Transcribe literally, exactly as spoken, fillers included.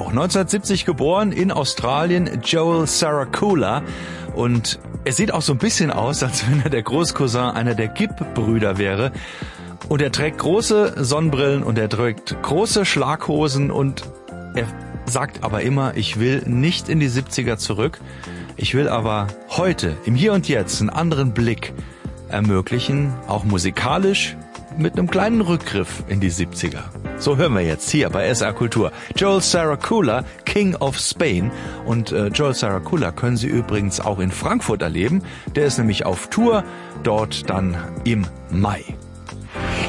auch. neunzehnhundertsiebzig geboren in Australien, Joel Saracula. Und er sieht auch so ein bisschen aus, als wenn er der Großcousin einer der Gibb-Brüder wäre. Und er trägt große Sonnenbrillen und er trägt große Schlaghosen und er sagt aber immer, ich will nicht in die siebziger zurück. Ich will aber heute, im Hier und Jetzt, einen anderen Blick ermöglichen, auch musikalisch, mit einem kleinen Rückgriff in die siebziger. So hören wir jetzt hier bei S R Kultur. Joel Saracula, King of Spain. Und äh, Joel Saracula können Sie übrigens auch in Frankfurt erleben. Der ist nämlich auf Tour, dort dann im Mai.